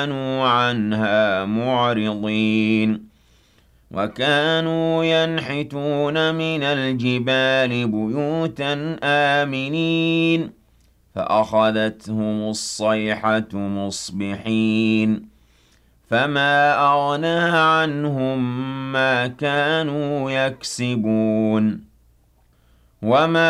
كانوا عنها معرضين وكانوا ينحتون من الجبال بيوتا آمنين فأخذتهم الصيحة مصبحين فما أغنى عنهم ما كانوا يكسبون وما